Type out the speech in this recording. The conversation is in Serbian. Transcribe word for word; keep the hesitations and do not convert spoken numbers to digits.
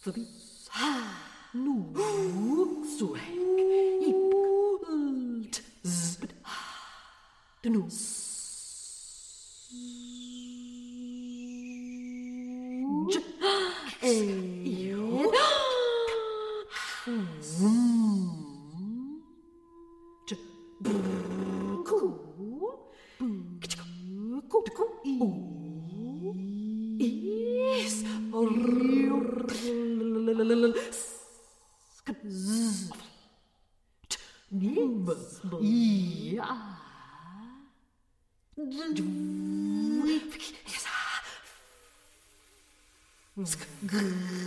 Nu, suek, ip, lt, zbd, dnu, j, e, vum, j, ku, ku, ku, is, ja.